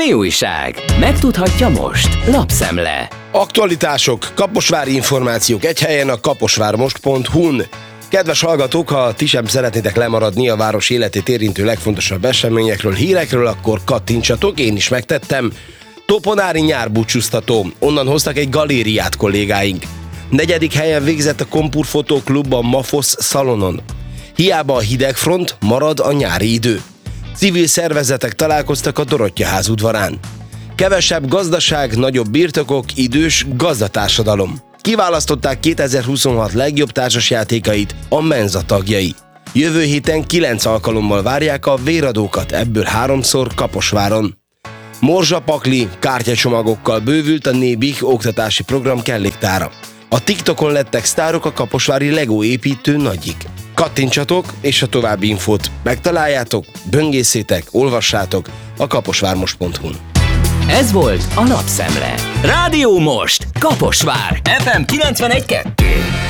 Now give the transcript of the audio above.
Mi újság? Megtudhatja most. Lapszemle. Aktualitások, kaposvári információk egy helyen a kaposvármost.hu-n. Kedves hallgatók, ha ti sem szeretnétek lemaradni a város életét érintő legfontosabb eseményekről, hírekről, akkor kattintsatok, én is megtettem. Toponári nyárbúcsúztató, onnan hoztak egy galériát kollégáink. 4. helyen végzett a Kompur Fotóklub a Mafosz szalonon. Hiába a hidegfront, marad a nyári idő. Civil szervezetek találkoztak a Dorottyaház udvarán. Kevesebb gazdaság, nagyobb birtokok, idős gazdatársadalom. Kiválasztották 2026 legjobb társasjátékait a Menza tagjai. Jövő héten 9 alkalommal várják a véradókat, ebből 3-szor Kaposváron. Morzsapakli, kártyacsomagokkal bővült a Nébih oktatási program kelléktára. A TikTokon lettek sztárok a kaposvári Lego építő nagyik. Kattintsatok, és a további infót megtaláljátok, böngészétek, olvassátok a kaposvármost.hu-n. Ez volt a Lapszemle. Rádió Most. Kaposvár. FM 91.2.